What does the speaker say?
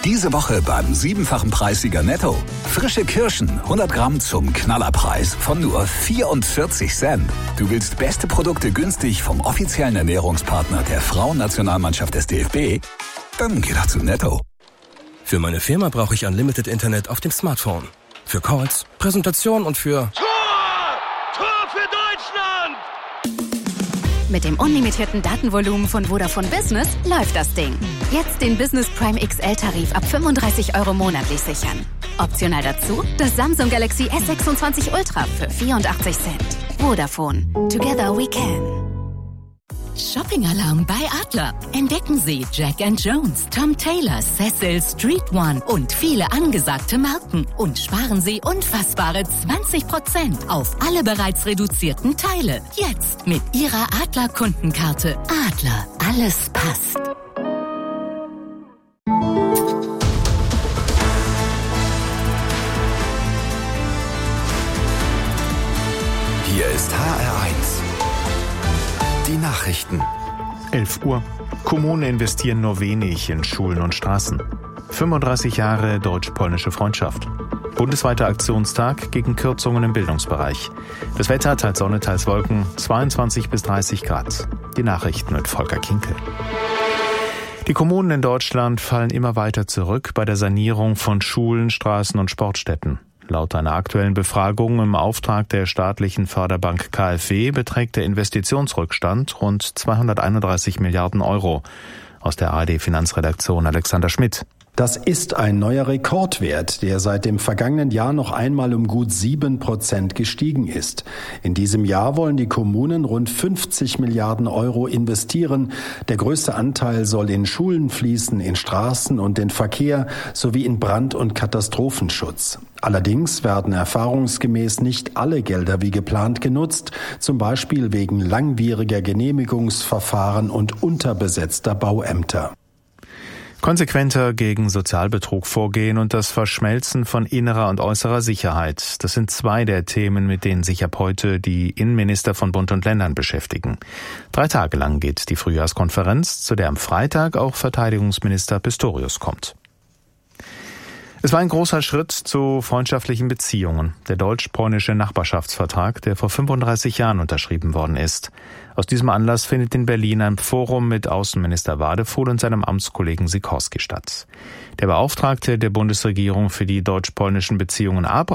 Diese Woche beim 7-fachen Preissieger Netto. Frische Kirschen, 100 Gramm zum Knallerpreis von nur 44 Cent. Du willst beste Produkte günstig vom offiziellen Ernährungspartner der Frauennationalmannschaft des DFB? Dann geh doch zu Netto. Für meine Firma brauche ich Unlimited Internet auf dem Smartphone. Für Calls, Präsentation und für... Tor für Deutschland! Mit dem unlimitierten Datenvolumen von Vodafone Business läuft das Ding. Jetzt den Business Prime XL-Tarif ab 35 € monatlich sichern. Optional dazu das Samsung Galaxy S26 Ultra für 84 Cent. Vodafone. Together we can. Shopping-Alarm bei Adler. Entdecken Sie Jack & Jones, Tom Taylor, Cecil, Street One und viele angesagte Marken. Und sparen Sie unfassbare 20% auf alle bereits reduzierten Teile. Jetzt mit Ihrer Adler-Kundenkarte. Adler, alles passt. Hier ist HR1. Die Nachrichten. 11 Uhr. Kommunen investieren nur wenig in Schulen und Straßen. 35 Jahre deutsch-polnische Freundschaft. Bundesweiter Aktionstag gegen Kürzungen im Bildungsbereich. Das Wetter teils Sonne, teils Wolken, 22 bis 30 Grad. Die Nachrichten mit Volker Kinkel. Die Kommunen in Deutschland fallen immer weiter zurück bei der Sanierung von Schulen, Straßen und Sportstätten. Laut einer aktuellen Befragung im Auftrag der staatlichen Förderbank KfW beträgt der Investitionsrückstand rund 231 Milliarden Euro. Aus der ARD-Finanzredaktion Alexander Schmidt. Das ist ein neuer Rekordwert, der seit dem vergangenen Jahr noch einmal um gut 7% gestiegen ist. In diesem Jahr wollen die Kommunen rund 50 Milliarden Euro investieren. Der größte Anteil soll in Schulen fließen, in Straßen und den Verkehr sowie in Brand- und Katastrophenschutz. Allerdings werden erfahrungsgemäß nicht alle Gelder wie geplant genutzt, zum Beispiel wegen langwieriger Genehmigungsverfahren und unterbesetzter Bauämter. Konsequenter gegen Sozialbetrug vorgehen und das Verschmelzen von innerer und äußerer Sicherheit. Das sind zwei der Themen, mit denen sich ab heute die Innenminister von Bund und Ländern beschäftigen. 3 Tage lang geht die Frühjahrskonferenz, zu der am Freitag auch Verteidigungsminister Pistorius kommt. Es war ein großer Schritt zu freundschaftlichen Beziehungen, der deutsch-polnische Nachbarschaftsvertrag, der vor 35 Jahren unterschrieben worden ist. Aus diesem Anlass findet in Berlin ein Forum mit Außenminister Wadefuhl und seinem Amtskollegen Sikorski statt. Der Beauftragte der Bundesregierung für die deutsch-polnischen Beziehungen